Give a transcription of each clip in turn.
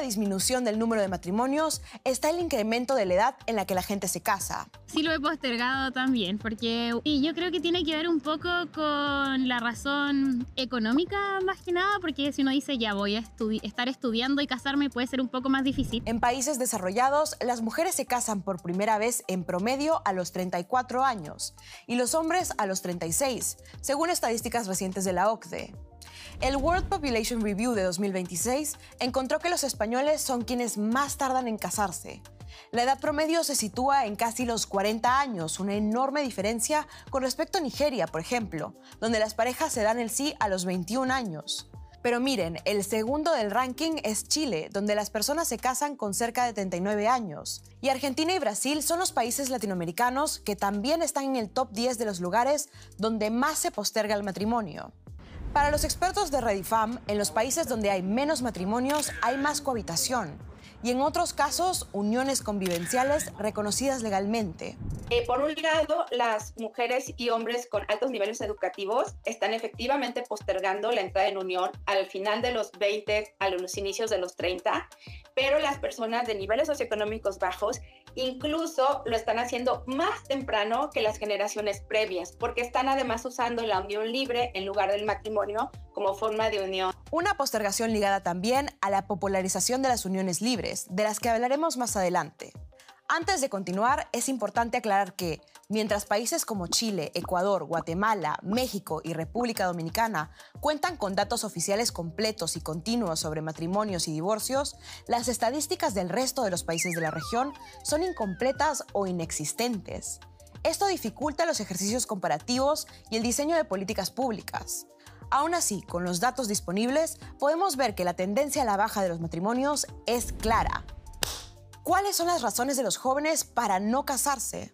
disminución del número de matrimonios está el incremento de la edad en la que la gente se casa. Sí lo he postergado también, y yo creo que tiene que ver un poco con la razón económica más que nada, porque si uno dice ya voy a estar estudiando y casarme puede ser un poco más difícil. En países desarrollados, las mujeres se casan por primera vez en promedio a los 34 años y los hombres a los 36, según estadísticas recientes de la OCDE. El World Population Review de 2026 encontró que los españoles son quienes más tardan en casarse. La edad promedio se sitúa en casi los 40 años, una enorme diferencia con respecto a Nigeria, por ejemplo, donde las parejas se dan el sí a los 21 años. Pero miren, el segundo del ranking es Chile, donde las personas se casan con cerca de 39 años. Y Argentina y Brasil son los países latinoamericanos que también están en el top 10 de los lugares donde más se posterga el matrimonio. Para los expertos de Redifam, en los países donde hay menos matrimonios hay más cohabitación y en otros casos uniones convivenciales reconocidas legalmente. Por un lado, las mujeres y hombres con altos niveles educativos están efectivamente postergando la entrada en unión al final de los 20, a los inicios de los 30, pero las personas de niveles socioeconómicos bajos incluso lo están haciendo más temprano que las generaciones previas, porque están además usando la unión libre en lugar del matrimonio como forma de unión. Una postergación ligada también a la popularización de las uniones libres, de las que hablaremos más adelante. Antes de continuar, es importante aclarar que, mientras países como Chile, Ecuador, Guatemala, México y República Dominicana cuentan con datos oficiales completos y continuos sobre matrimonios y divorcios, las estadísticas del resto de los países de la región son incompletas o inexistentes. Esto dificulta los ejercicios comparativos y el diseño de políticas públicas. Aún así, con los datos disponibles, podemos ver que la tendencia a la baja de los matrimonios es clara. ¿Cuáles son las razones de los jóvenes para no casarse?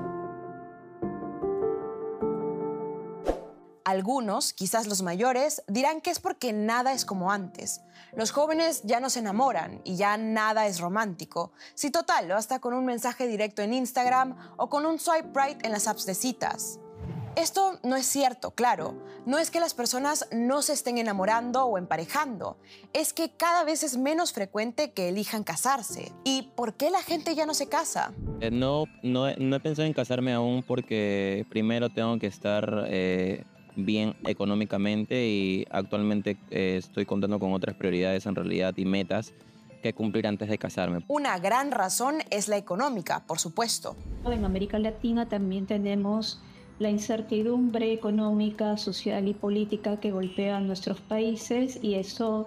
Algunos, quizás los mayores, dirán que es porque nada es como antes. Los jóvenes ya no se enamoran y ya nada es romántico. Si total, basta con un mensaje directo en Instagram o con un swipe right en las apps de citas. Esto no es cierto, claro. No es que las personas no se estén enamorando o emparejando. Es que cada vez es menos frecuente que elijan casarse. ¿Y por qué la gente ya no se casa? No he pensado en casarme aún porque primero tengo que estar bien económicamente y actualmente estoy contando con otras prioridades en realidad y metas que cumplir antes de casarme. Una gran razón es la económica, por supuesto. En América Latina también tenemos la incertidumbre económica, social y política que golpea a nuestros países y eso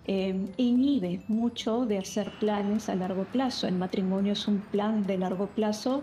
inhibe mucho de hacer planes a largo plazo. El matrimonio es un plan de largo plazo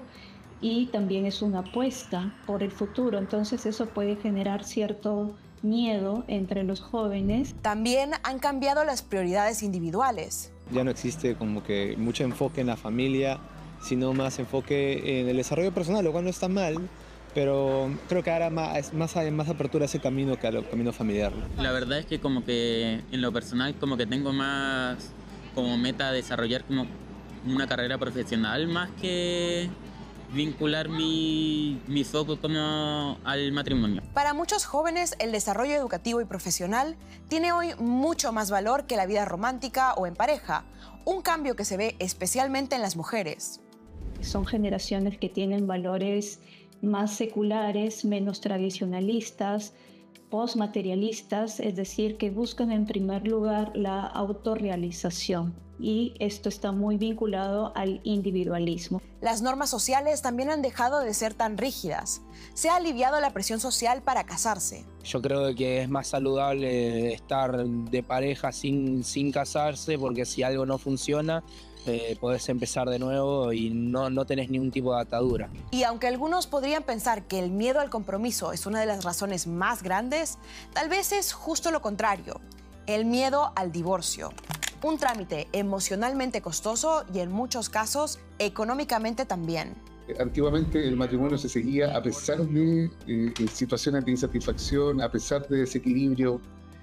y también es una apuesta por el futuro, entonces eso puede generar cierto miedo entre los jóvenes. También han cambiado las prioridades individuales. Ya no existe como que mucho enfoque en la familia, sino más enfoque en el desarrollo personal, lo cual no está mal, pero creo que ahora hay más apertura a ese camino que al camino familiar. La verdad es que como que en lo personal como que tengo más como meta desarrollar como una carrera profesional más que vincular mi foco como al matrimonio. Para muchos jóvenes, el desarrollo educativo y profesional tiene hoy mucho más valor que la vida romántica o en pareja, un cambio que se ve especialmente en las mujeres. Son generaciones que tienen valores más seculares, menos tradicionalistas, postmaterialistas, es decir, que buscan en primer lugar la autorrealización y esto está muy vinculado al individualismo. Las normas sociales también han dejado de ser tan rígidas. Se ha aliviado la presión social para casarse. Yo creo que es más saludable estar de pareja sin casarse, porque si algo no funciona, podés empezar de nuevo y no tenés ningún tipo de atadura. Y aunque algunos podrían pensar que el miedo al compromiso es una de las razones más grandes, tal vez es justo lo contrario, el miedo al divorcio. Un trámite emocionalmente costoso y en muchos casos económicamente también. Antiguamente el matrimonio se seguía a pesar de situaciones de insatisfacción, a pesar de desequilibrio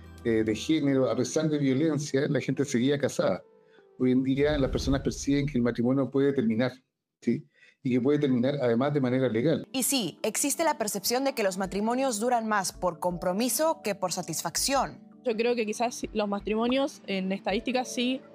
de género, a pesar de violencia, la gente seguía casada. Hoy en día las personas perciben que el matrimonio puede terminar, ¿sí? Y que puede terminar además de manera legal. Y sí, existe la percepción de que los matrimonios duran más por compromiso que por satisfacción. Yo creo que quizás los matrimonios en estadísticas sí